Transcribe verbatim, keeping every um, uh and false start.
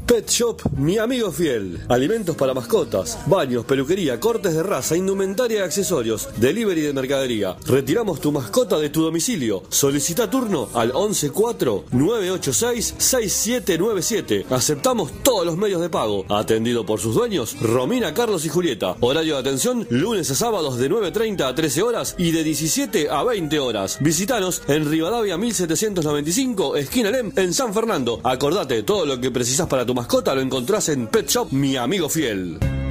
Pet Shop Mi Amigo Fiel. Alimentos para mascotas, baños, peluquería, cortes de raza, indumentaria y accesorios, delivery de mercadería. Retiramos tu mascota de tu domicilio. Solicita turno al once cuatro nueve ocho seis seis siete nueve siete. Aceptamos todos los medios de pago. Atendido por sus dueños, Romina, Carlos y Julieta. Horario de atención lunes a sábados de nueve treinta a trece horas y de diecisiete a veinte horas. Visítanos en Rivadavia mil setecientos noventa y cinco, esquina Lem, en San Fernando. Acordate, todo lo que precisas para tu mascota lo encontrás en Pet Shop Mi Amigo Fiel.